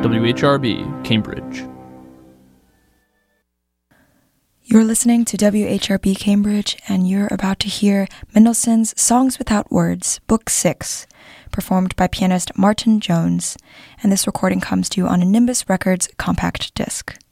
WHRB, Cambridge. You're listening to WHRB Cambridge, and you're about to hear Mendelssohn's Songs Without Words, Book 6, performed by pianist Martin Jones, and this recording comes to you on a Nimbus Records compact disc.